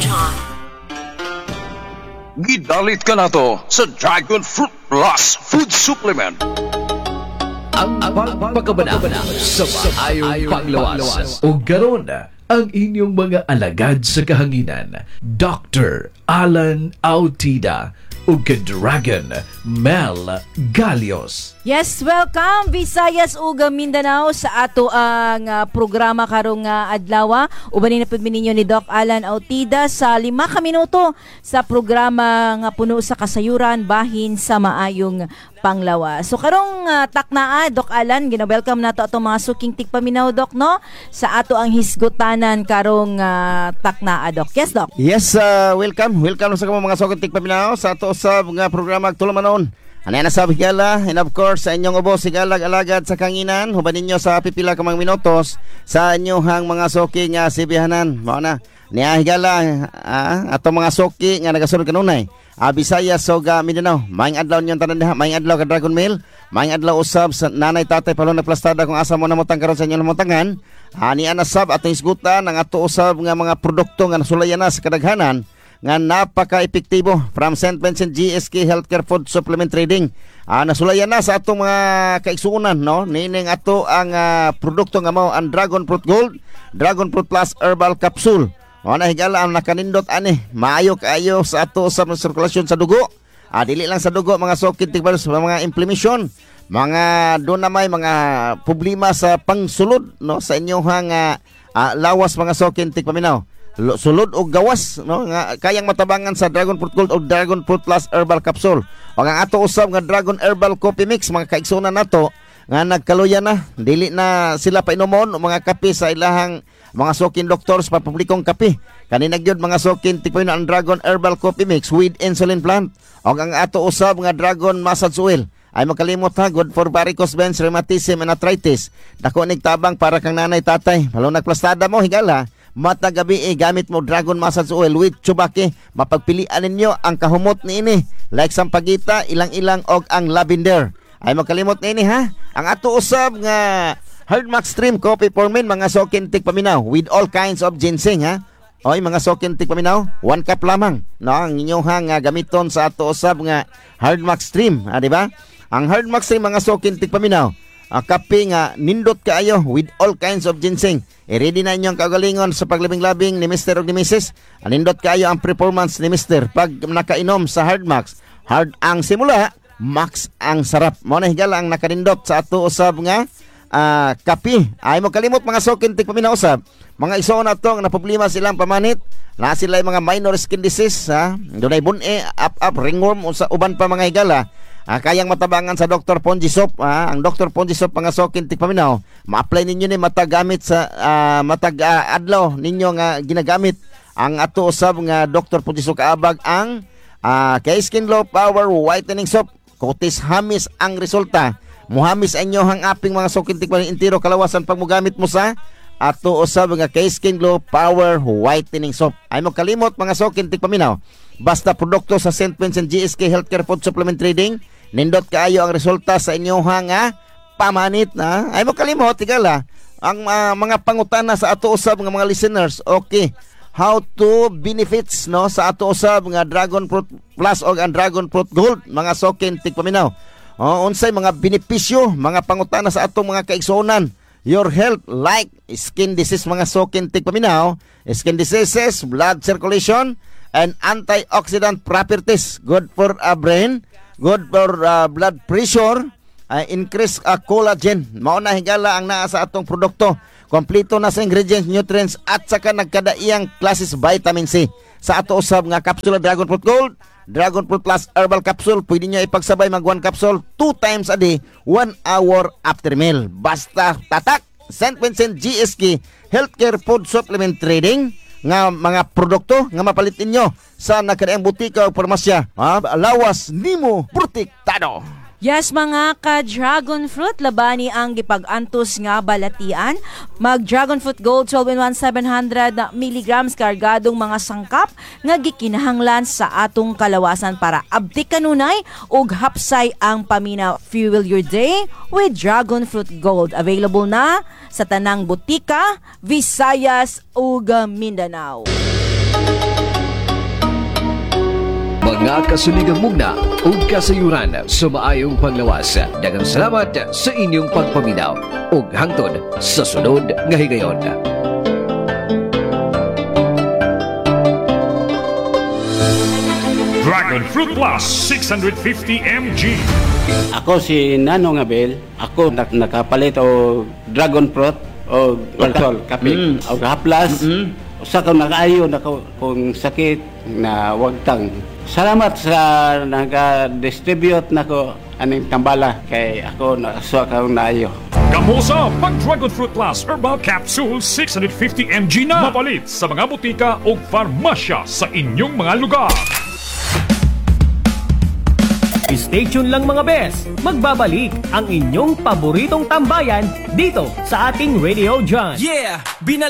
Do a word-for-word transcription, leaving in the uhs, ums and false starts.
time. Gidalit ka na to sa Dragon Fruit Plus Food Supplement. Ang pagpapakabana sa maayong panglawas. O garon ang inyong mga alagad sa kahanginan, Doctor Alan Autida o Dragon Mel Galios. Yes, welcome Visayas ug Mindanao sa ato ang uh, programa karong uh, adlaw. Ubanin na pud ninyo ni Doc Alan Autida sa lima ka minuto sa programa nga puno sa kasayuran bahin sa maayong panglawas. So karong uh, taknaa Doc Alan, gina-welcome nato atong mga suking tigpaminaw Doc no sa ato ang hisgutanan karong uh, taknaa Doc. Yes Doc. Yes, uh, welcome. Welcome sa mga suking tigpaminaw sa ato sa mga programa tulumanon. Ano na sa higala, and of course sa inyong ubos higalag alagad sa kanginan, huban ninyo sa pipila ka mga minutos sa inyong mga soki nga sibihanan. Mao na niya higala ah, ato mga soki nga nagasunod kanunay. Ah, Visayas ug uh, Mindanao. Maayong adlaw ninyo tanan diha. Maayong adlaw ka Dragon Mail. Maayong adlaw usab sa nanay tatay palong na plastada kung asa mo namutang karon sa inyong namutangan. Ah, ni ana sab atong isgutan ang ato usab nga mga produkto nga nasulayan na sa kadaghanan nga napaka-epektibo from Saint Vincent G S K Healthcare Food Supplement Trading. Ah, nasulayan na sa atong mga kaigsuonan no. Nining ato ang uh, produkto nga mao ang Dragon Fruit Gold, Dragon Fruit Plus Herbal Capsule. O na higala ang nakanindot ani, maayo kaayo sa ato sa sirkulasyon sa dugo. Ah, dili lang sa dugo mga sokit tigbalot sa mga inflammation, mga do na may mga problema sa pangsulod no sa inyong uh, uh, lawas mga sokit tigpaminaw. Sulod o gawas no nga kayang matabangan sa Dragon Fruit Gold o Dragon Fruit Plus Herbal Capsule. O ang ato usab nga Dragon Herbal Coffee Mix mga kaigsunan nato nga nagkaluya na dili na sila painomon mga kape sa ilahang mga sokin doktor sa publikong kape. Kanina gyud mga sokin tipoy na ang Dragon Herbal Coffee Mix with insulin plant. O ang ato usab nga Dragon Massage Oil ay makalimot ha, good for varicose veins, rheumatism and arthritis. Dako nig tabang para kang nanay tatay. Palong nagplastada mo higala mata gabi eh, gamit mo Dragon Massage Oil with Chubaki. Mapagpilian ninyo ang kahumot niini like sampagita, ilang-ilang og ang lavender. Ay makalimot niini ha. Ang ato usab nga Hardmax Stream Coffee for Men mga sokin tigpaminaw with all kinds of ginseng ha. Oy mga sokin tigpaminaw, one cup lamang no ang inyong nga gamiton sa ato usab nga Hardmax Stream, ha di ba? Ang Hardmax Stream mga sokin tigpaminaw, ang kape nga nindot kaayo with all kinds of ginseng. I-ready na inyong kagalingon sa paglabing-labing ni Mister o ni Missus Nindot kaayo ang performance ni Mister pag nakainom sa Hardmax. Hard ang simula, max ang sarap. Mo na higala ang nakanindot sa ato usab nga uh, kape. Ay mo kalimot mga sokin tigpaminaw usab. Mga isoon na to na problema silang pamanit. Na sila mga minor skin disease ha. Dunay bun-e, up-up, ringworm o sa uban pa mga higala. Ah, kayang matabangan sa Doctor Ponji Soap. Ah, ang Doctor Ponji Soap mga sokin tigpaminaw. Ma-apply ninyo ni matagamit sa uh, matag uh, adlaw ninyo nga ginagamit ang ato usab nga Doctor Ponji Soap kaabag ang uh, kay Skin Glow Power Whitening Soap. Kutis hamis ang resulta. Muhamis inyo hang aping mga sokin tigpaminaw intiro kalawasan pag mogamit mo sa ato usab nga kay Skin Glow Power Whitening Soap. Ay mo kalimot mga sokin tigpaminaw. Basta produkto sa Saint Vincent G S K Healthcare Food Supplement Trading, nindot kaayo ang resulta sa inyong nga pamanit na. Ay mo kalimot tigala ang uh, mga pangutana sa ato usab nga mga listeners. Okay, how to benefits no sa ato usab nga Dragon Fruit Plus o ang Dragon Fruit Gold mga sokin tigpaminaw. O unsay mga benepisyo, mga pangutana sa atong mga kaigsuonan. Your health like skin disease mga sokin tigpaminaw, skin diseases, blood circulation, and antioxidant properties, good for a uh, brain, good for uh, blood pressure, uh, increase uh, collagen. Mao na higala ang naa sa atong produkto. Kompleto na sa ingredients, nutrients at saka nagkadaiyang classes vitamin C. Sa ato usab nga capsule Dragon Fruit Gold, Dragon Fruit Plus Herbal Capsule, pwede nyo ipagsabay mag one capsule two times a day, one hour after meal. Basta tatak, Saint Vincent G S K Healthcare Food Supplement Trading nga mga produkto nga mapalit ninyo sa nakadaang butika o parmasya. Ah, lawas nimo protektado. Yes, mga ka-dragon fruit, labani ang gipag-antos nga balatian. Mag-dragon fruit gold twelve in one seven hundred milligrams kargadong mga sangkap nga gikinahanglan sa atong kalawasan para abdi kanunay ug hapsay ang pamina. Fuel your day with dragon fruit gold. Available na sa tanang butika, Visayas ug Mindanao. mga kasuligang mugna ug kasayuran sa maayong panglawas. Daghang salamat sa inyong pagpaminaw ug hangtod sa sunod nga higayon. Dragon Fruit Plus six hundred fifty milligrams. Ako si Nanong Abel. Ako nak nakapalit o Dragon Fruit o Bartol kape mm. o haplas. Mm-hmm. Usa ka nakaayo na kung sakit na wagtang. Salamat sa naga-distribute nako aning tambala kay ako nakasuwa ka naayo. Kamusa pag Dragon Fruit Plus Herbal Capsule six hundred fifty milligrams na mapalit sa mga butika o farmasya sa inyong mga lugar. Stay tuned lang mga bes, magbabalik ang inyong paboritong tambayan dito sa ating Radio John. Yeah! Binal